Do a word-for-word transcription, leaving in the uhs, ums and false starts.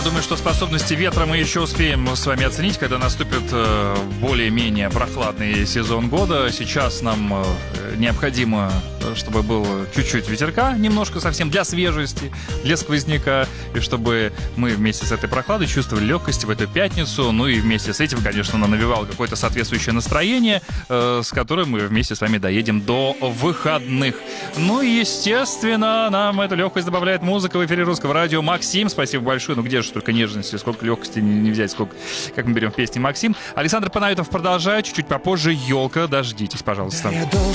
Я думаю, что способности ветра мы еще успеем с вами оценить, когда наступит э, более-менее прохладный сезон года. Сейчас нам э, необходимо, чтобы был чуть-чуть ветерка, немножко совсем для свежести, для сквозняка, и чтобы мы вместе с этой прохладой чувствовали легкость в эту пятницу. Ну и вместе с этим, конечно, навевал какое-то соответствующее настроение, э, с которым мы вместе с вами доедем до выходных. Ну и, естественно, нам эту легкость добавляет музыка в эфире Русского радио. Максим, спасибо большое. Ну где же столько нежности, сколько легкости не, не взять, сколько, как мы берем в песне Максим. Александр Панаитов продолжает чуть-чуть попозже. Елка, дождитесь, пожалуйста.